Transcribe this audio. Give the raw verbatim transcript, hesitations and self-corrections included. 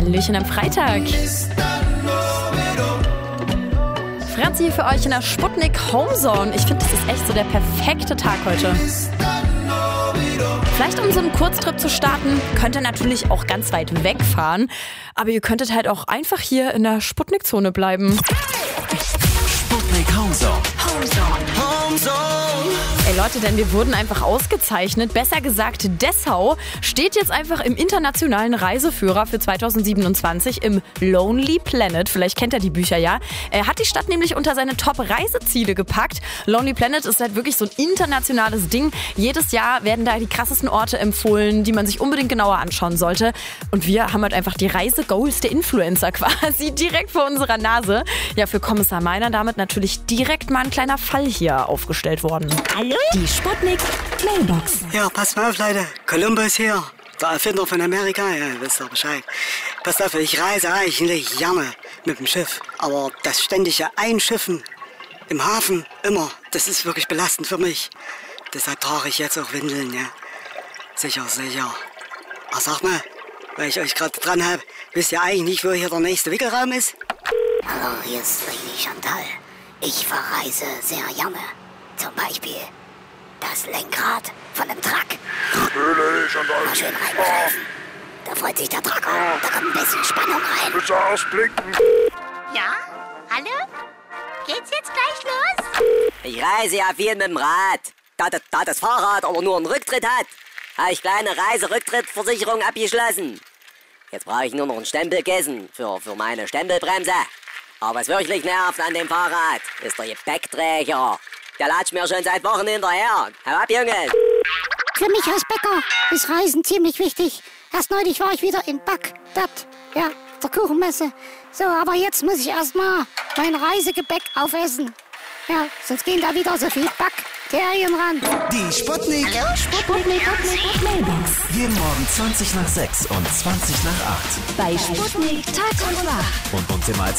Hallöchen am Freitag. Franzi hier für euch in der Sputnik Homezone. Ich finde, das ist echt so der perfekte Tag heute. Vielleicht um so einen Kurztrip zu starten, könnt ihr natürlich auch ganz weit wegfahren. Aber ihr könntet halt auch einfach hier in der Sputnik-Zone bleiben. Sputnik Homezone. Homezone. Homezone. Ey Leute, denn wir wurden einfach ausgezeichnet. Besser gesagt, Dessau steht jetzt einfach im internationalen Reiseführer für zwanzig siebenundzwanzig im Lonely Planet. Vielleicht kennt ihr die Bücher ja. Er hat die Stadt nämlich unter seine Top-Reiseziele gepackt. Lonely Planet ist halt wirklich so ein internationales Ding. Jedes Jahr werden da die krassesten Orte empfohlen, die man sich unbedingt genauer anschauen sollte. Und wir haben halt einfach die Reise-Goals der Influencer quasi direkt vor unserer Nase. Ja, für Kommissar Meiner damit natürlich direkt mal ein kleiner Fall hier aufgestellt worden. Hallo? Die Sputnik Mailbox. Ja, passt mal auf, Leute. Columbus hier. Der Erfinder von Amerika. Ja, ihr wisst doch Bescheid. Passt auf, ich reise eigentlich gerne mit dem Schiff. Aber das ständige Einschiffen im Hafen, immer, das ist wirklich belastend für mich. Deshalb trage ich jetzt auch Windeln, ja. Sicher, sicher. Ach, sag mal, weil ich euch gerade dran habe, wisst ihr eigentlich nicht, wo hier der nächste Wickelraum ist? Hallo, hier ist Lady Chantal. Ich verreise sehr gerne. Zum Beispiel das Lenkrad von einem Truck. Mal schön reingreifen. Da freut sich der Trucker. Da kommt ein bisschen Spannung rein. Bitte ausblicken. Ja? Hallo? Geht's jetzt gleich los? Ich reise ja viel mit dem Rad. Da, da, da das Fahrrad aber nur einen Rücktritt hat, habe ich kleine Reiserücktrittversicherung abgeschlossen. Jetzt brauche ich nur noch einen Stempelkissen für, für meine Stempelbremse. Aber was wirklich nervt an dem Fahrrad, ist der Gepäckträger. Der latscht mir schon seit Wochen hinterher. Hau ab, Junge! Für mich als Bäcker ist Reisen ziemlich wichtig. Erst neulich war ich wieder in Bagdad. Ja, der Kuchenmesse. So, aber jetzt muss ich erstmal mein Reisegepäck aufessen. Ja, sonst gehen da wieder so viel Bakterien ran. Die Sputnik. Hallo, Sputnik, Sputnik, Mailbox. Jeden Morgen zwanzig nach sechs und zwanzig nach acht. Bei Sputnik Tag und Nacht. Und uns immer als